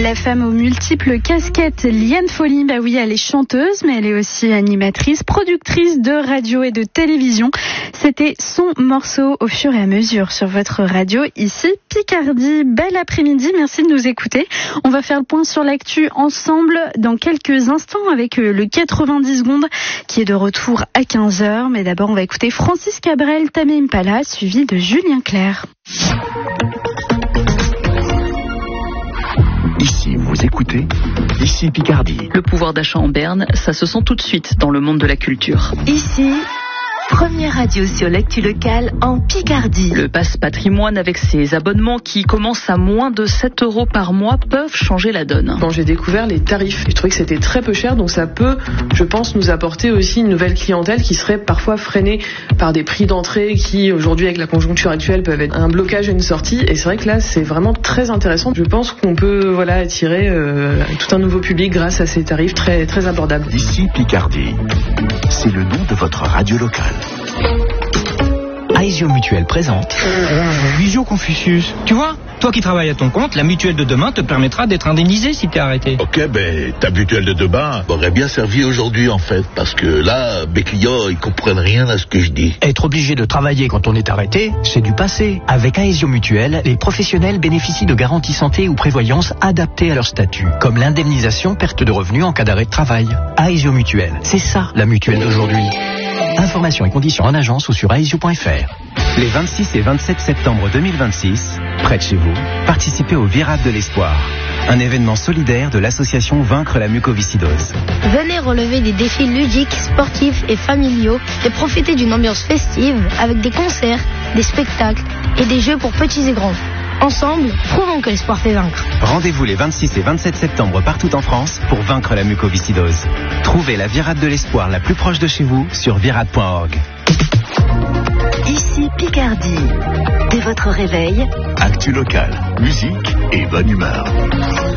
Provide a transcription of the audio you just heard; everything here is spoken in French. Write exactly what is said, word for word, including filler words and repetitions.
La femme aux multiples casquettes, Liane Folly, bah oui, elle est chanteuse, mais elle est aussi animatrice, productrice de radio et de télévision. C'était son morceau Au fur et à mesure sur votre radio, ici Picardie. Bel après-midi, merci de nous écouter. On va faire le point sur l'actu ensemble dans quelques instants avec le quatre-vingt-dix secondes qui est de retour à quinze heures. Mais d'abord, on va écouter Francis Cabrel, Tame Impala, suivi de Julien Clerc. Ici, vous écoutez, ici Picardie. Le pouvoir d'achat en Berne, ça se sent tout de suite dans le monde de la culture. Ici, première radio sur l'actu locale en Picardie. Le passe patrimoine avec ses abonnements qui commencent à moins de sept euros par mois peuvent changer la donne. Quand j'ai découvert les tarifs, je trouvais que c'était très peu cher, donc ça peut, je pense, nous apporter aussi une nouvelle clientèle qui serait parfois freinée par des prix d'entrée qui, aujourd'hui, avec la conjoncture actuelle, peuvent être un blocage à une sortie. Et c'est vrai que là, c'est vraiment très intéressant. Je pense qu'on peut, voilà, attirer euh, tout un nouveau public grâce à ces tarifs très, très abordables. Ici Picardie, c'est le nom de votre radio locale. Aesio Mutuelle présente Visio Confucius. Tu vois, toi qui travailles à ton compte, la mutuelle de demain te permettra d'être indemnisé si t'es arrêté. Ok, ben ta mutuelle de demain m'aurait bien servi aujourd'hui en fait, parce que là, mes clients, ils comprennent rien à ce que je dis. Être obligé de travailler quand on est arrêté, c'est du passé. Avec Aesio Mutuelle, les professionnels bénéficient de garanties santé ou prévoyance adaptées à leur statut, comme l'indemnisation perte de revenus en cas d'arrêt de travail. Aesio Mutuelle, c'est ça la mutuelle d'aujourd'hui. Informations et conditions en agence ou sur aesio point f r. Les vingt-six et vingt-sept septembre deux mille vingt-six, près de chez vous, participez au Virade de l'Espoir, un événement solidaire de l'association Vaincre la mucoviscidose. Venez relever des défis ludiques, sportifs et familiaux et profiter d'une ambiance festive avec des concerts, des spectacles et des jeux pour petits et grands. Ensemble, prouvons que l'espoir fait vaincre. Rendez-vous les vingt-six et vingt-sept septembre partout en France pour vaincre la mucoviscidose. Trouvez la Virade de l'Espoir la plus proche de chez vous sur virade point org. Ici Picardie. Dès votre réveil, actu locale, musique et bonne humeur.